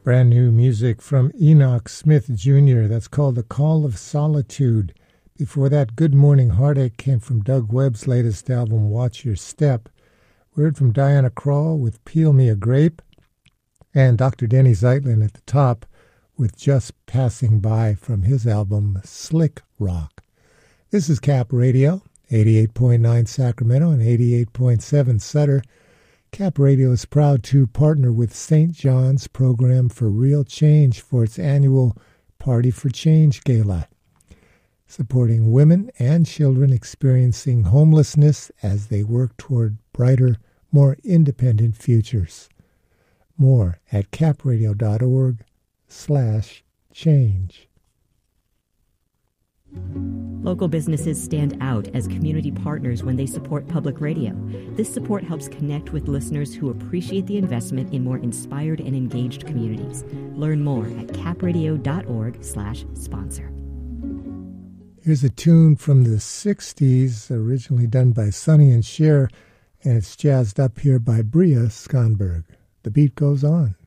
Brand new music from Enoch Smith Jr. That's called The Call of Solitude. Before that, Good Morning Heartache came from Doug Webb's latest album, Watch Your Step. We heard from Diana Krall with Peel Me a Grape, and Dr. Denny Zeitlin at the top with Just Passing By from his album, Slick Rock. This is Cap Radio, 88.9 Sacramento and 88.7 Sutter. Cap Radio is proud to partner with St. John's Program for Real Change for its annual Party for Change Gala, supporting women and children experiencing homelessness as they work toward brighter, more independent futures. More at capradio.org/change. Local businesses stand out as community partners when they support public radio. This support helps connect with listeners who appreciate the investment in more inspired and engaged communities. Learn more at capradio.org/sponsor. Here's a tune from the 60s, originally done by Sonny and Cher, and it's jazzed up here by Bria Skonberg. The beat goes on.